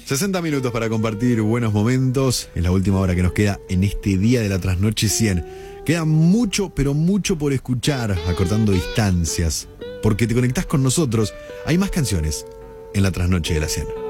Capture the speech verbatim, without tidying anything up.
sesenta minutos para compartir buenos momentos. Es la última hora que nos queda en este día de la trasnoche cien. Queda mucho, pero mucho por escuchar, acortando distancias. Porque te conectás con nosotros. Hay más canciones en la trasnoche de la cien.